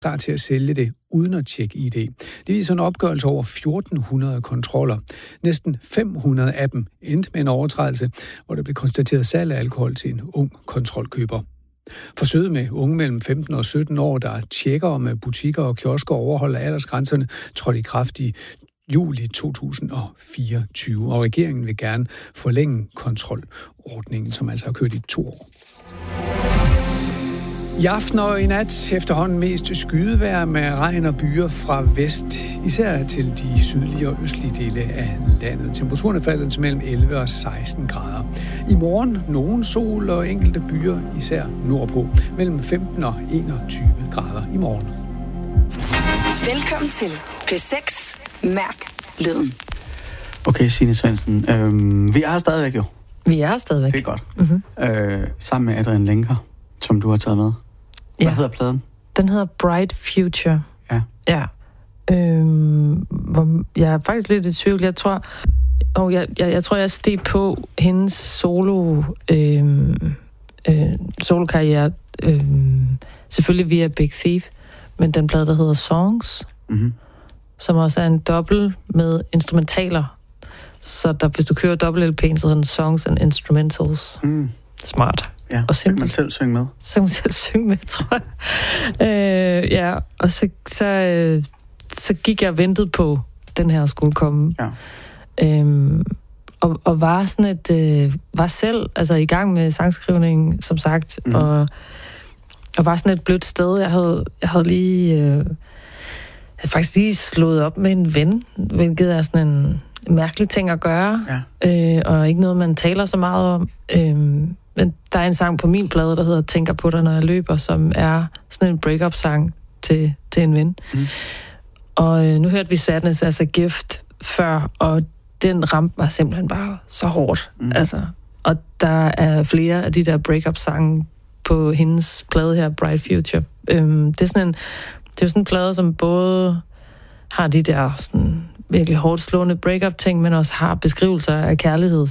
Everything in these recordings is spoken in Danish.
klar til at sælge det uden at tjekke ID. Det viser en opgørelse over 1.400 kontroller. Næsten 500 af dem endte med en overtrædelse, hvor der blev konstateret salg af alkohol til en ung kontrolkøber. Forsøget med unge mellem 15 og 17 år, der tjekker om butikker og kiosker overholder aldersgrænserne, trådte i kraft i juli 2024, og regeringen vil gerne forlænge kontrolordningen, som altså har kørt i 2 år. I aften og i nat efterhånden mest skydevejr med regn og byer fra vest, især til de sydlige og østlige dele af landet. Temperaturen er faldet til mellem 11 og 16 grader. I morgen nogen sol og enkelte byer, især nordpå, mellem 15 og 21 grader i morgen. Velkommen til P6. Mærk lyden. Okay, Signe Svendsen. Vi er her stadigvæk jo. Vi er her stadigvæk. Det er godt. Mm-hmm. Sammen med Adrian Lenker, som du har taget med. Hvad hedder pladen? Den hedder Bright Future. Ja. Ja. Jeg er faktisk lidt i tvivl. Jeg tror, jeg steg på hendes solokarriere. Selvfølgelig via Big Thief, men den plade, der hedder Songs, som også er en dobbelt med instrumentaler. Så hvis du kører dobbelt LP'en, så hedder den Songs and Instrumentals. Smart. Ja, og så kan man selv synge med. Så kan man selv synge med, tror jeg. Og så gik jeg og ventede på, den her skulle komme. Ja. Og var sådan var selv altså i gang med sangskrivning, som sagt, og var sådan et blødt sted. Jeg havde lige faktisk lige slået op med en ven, hvilket er sådan en mærkelig ting at gøre, og ikke noget, man taler så meget om. Men der er en sang på min plade, der hedder Tænker på dig, når jeg løber, som er sådan en break-up-sang til en ven. Og nu hørte vi Sadness as a Gift før, og den ramte mig simpelthen bare så hårdt. Altså, og der er flere af de der break-up-sange på hendes plade her, Bright Future. Det er jo sådan en plade, som både har de der sådan virkelig hårdt slående break-up-ting, men også har beskrivelser af kærlighed,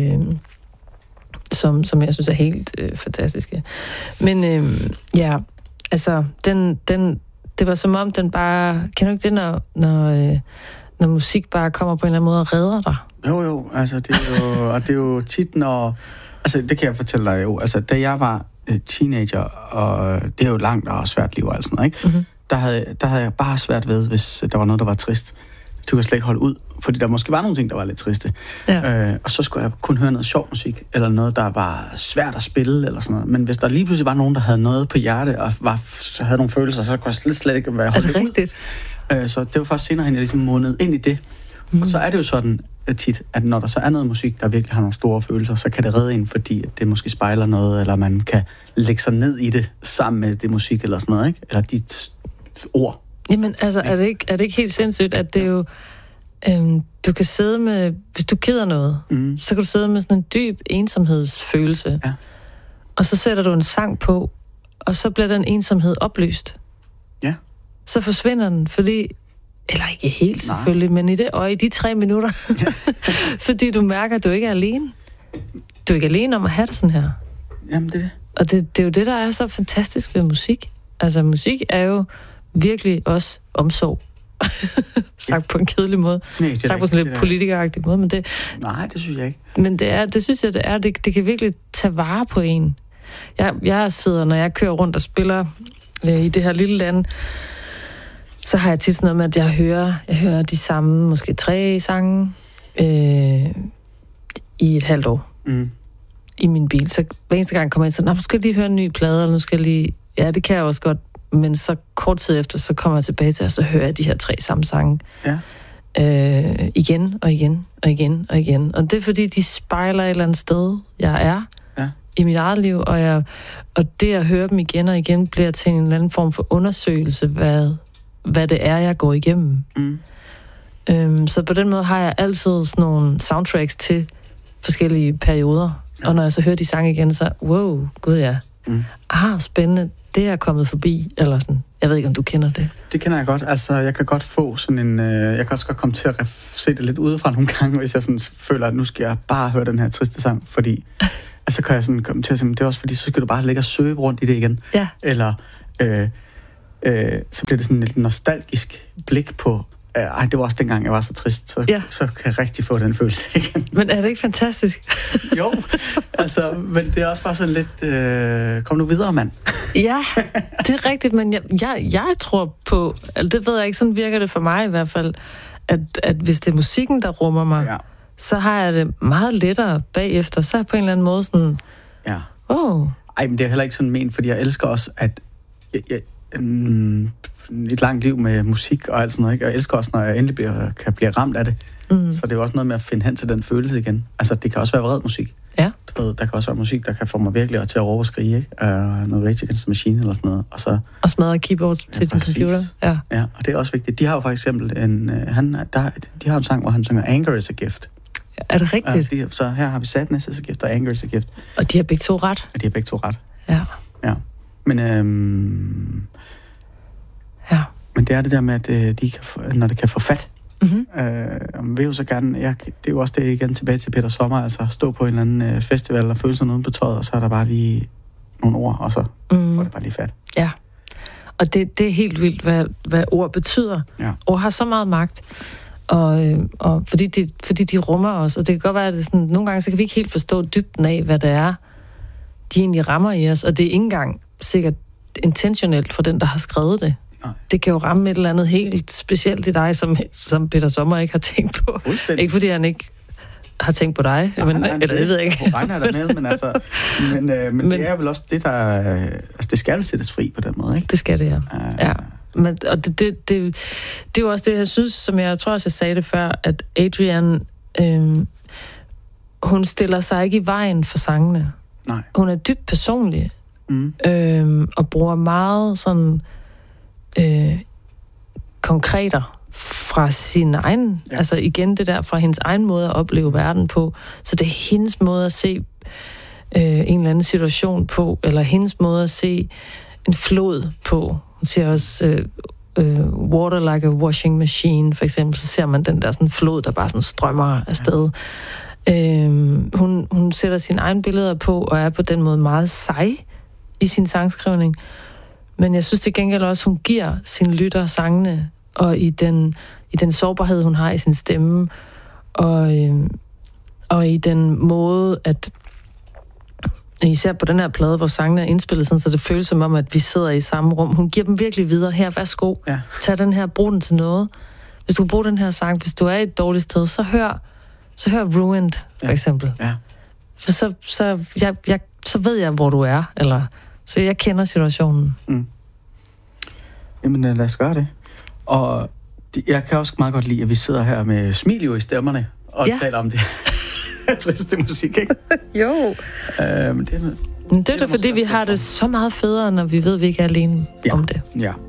som jeg synes er helt fantastiske. Men altså, det var som om den bare... Kender du ikke det, når musik bare kommer på en eller anden måde og redder dig? Jo, altså det er jo, og det er jo tit, når... Altså, det kan jeg fortælle dig jo. Altså, da jeg var teenager, og det er jo langt og svært liv og alt sådan noget, ikke? Mm-hmm. Der havde jeg bare svært ved, hvis der var noget, der var trist. Det kunne jeg slet ikke holde ud, fordi der måske var nogle ting, der var lidt triste. Ja. Og så skulle jeg kun høre noget sjov musik, eller noget, der var svært at spille, eller sådan noget. Men hvis der lige pludselig var nogen, der havde noget på hjerte, og havde nogle følelser, så kunne jeg slet ikke være holdt ud. Så det var først senere hen, jeg ligesom måned ind i det. Og så er det jo sådan tit, at når der så er noget musik, der virkelig har nogle store følelser, så kan det redde en, fordi det måske spejler noget, eller man kan lægge sig ned i det sammen med det musik, eller sådan noget, ikke? Eller dit ord. Jamen, altså, er det ikke helt sindssygt, at det er jo... du kan sidde med... Hvis du keder noget, så kan du sidde med sådan en dyb ensomhedsfølelse. Ja. Og så sætter du en sang på, og så bliver den ensomhed opløst. Ja. Så forsvinder den, fordi... Eller ikke helt selvfølgelig, men i de 3 minutter. Ja. Fordi du mærker, at du ikke er alene. Du er ikke alene om at have det sådan her. Jamen, det er det. Og det er jo det, der er så fantastisk ved musik. Altså, musik er jo virkelig også omsorg. Sagt på en kedelig måde. Nej, sagt på sådan lidt politikeragtig måde, men det... Nej, det synes jeg ikke. Men det synes jeg, det er. Det kan virkelig tage vare på en. Jeg sidder, når jeg kører rundt og spiller i det her lille land, så har jeg tit sådan noget med, at jeg hører de samme, måske 3 sange i et halvt år i min bil. Så hver eneste gang kommer jeg ind, så nu skal jeg lige høre en ny plade, eller nu skal jeg lige... Ja, det kan jeg også godt, men så kort tid efter, så kommer jeg tilbage til, og så hører jeg de her 3 samme sange. Ja. Igen og igen og igen og igen. Og det er fordi, de spejler et eller andet sted, jeg er i mit eget liv, og det at høre dem igen og igen, bliver til en eller anden form for undersøgelse, hvad det er, jeg går igennem. Så på den måde har jeg altid sådan nogle soundtracks til forskellige perioder. Ja. Og når jeg så hører de sange igen, så wow, gud ja. Spændende, det er kommet forbi, eller sådan. Jeg ved ikke, om du kender det. Det kender jeg godt. Altså, jeg kan godt få sådan en... jeg kan også godt komme til at se det lidt udefra nogle gange, hvis jeg sådan føler, at nu skal jeg bare høre den her triste sang, fordi... så kan jeg sådan komme til at sige, det er også fordi, så skal du bare ligge og søge rundt i det igen. Ja. Eller... så bliver det sådan et nostalgisk blik på, det var også dengang, jeg var så trist, så kan jeg rigtig få den følelse igen. Men er det ikke fantastisk? Jo, altså, men det er også bare sådan lidt, kom nu videre, mand. Ja, det er rigtigt, men jeg tror på, altså det ved jeg ikke, sådan virker det for mig i hvert fald, at hvis det er musikken, der rummer mig, så har jeg det meget lettere bagefter, så er jeg på en eller anden måde sådan, Ej, men det er heller ikke sådan ment, fordi jeg elsker også, at et langt liv med musik og alt sådan noget, ikke? Og jeg elsker også, når jeg endelig kan blive ramt af det. Så det er jo også noget med at finde hen til den følelse igen. Altså, det kan også være vred musik. Ja. Du ved, der kan også være musik, der kan få mig virkelig til at råbe og skrige, ikke? Noget Rage Against the Machine eller sådan noget. Og smadre keyboard til din computer. Ja, og det er også vigtigt. De har jo for eksempel de har en sang, hvor han synger Anger is a Gift. Er det rigtigt? Så her har vi Sadness is a Gift og Anger is a Gift. Og de har begge to ret? Ja, de har begge to ret. Ja. Men, men det er det der med, at de kan når det kan få fat. Vil jo så gerne, det er jo også det igen tilbage til Peter Sommer, altså stå på en eller anden festival og føle sig uden på tøjet, og så er der bare lige nogle ord, og så får det bare lige fat. Ja, og det er helt vildt, hvad ord betyder. Ja. Ord har så meget magt, og fordi de rummer os, og det kan godt være, at det sådan, nogle gange så kan vi ikke helt forstå dybden af, hvad det er, de egentlig rammer i os, og det er ikke engang sikkert intentionelt for den, der har skrevet det. Nej. Det kan jo ramme et eller andet helt specielt i dig, som Peter Sommer ikke har tænkt på. Ikke fordi han ikke har tænkt på dig, eller det ved jeg ikke. Hun regner der med, men altså, men det er vel også det, der, altså det skal sættes fri på den måde, ikke? Det skal det, ja. Men, og det er jo også det, jeg synes, som jeg tror også, jeg sagde det før, at Adrienne, hun stiller sig ikke i vejen for sangene. Nej. Hun er dybt personlig, og bruger meget sådan konkreter fra sin egen, altså igen det der, fra hendes egen måde at opleve verden på. Så det er hendes måde at se en eller anden situation på, eller hendes måde at se en flod på. Hun ser også water like a washing machine, for eksempel, så ser man den der sådan flod, der bare sådan strømmer afsted. Hun sætter sine egne billeder på, og er på den måde meget sej i sin sangskrivning. Men jeg synes til gengæld også, hun giver sine lytter sangene, og i den sårbarhed, hun har i sin stemme, og i den måde, at især på den her plade, hvor sangene er indspillet, sådan, så det føles som om, at vi sidder i samme rum. Hun giver dem virkelig videre. Her, værsgo. Ja. Tag den her, brug den til noget. Hvis du bruger den her sang, hvis du er i et dårligt sted, så hør Ruined, for eksempel. Ja. For så ved jeg, hvor du er, eller så jeg kender situationen. Jamen, lad os gøre det. Og jeg kan også meget godt lide, at vi sidder her med smil i stemmerne og taler om det. Triste musik, ikke? Jo. Men det er da fordi, vi har det så meget federe, når vi ved, at vi ikke er alene om det. Ja.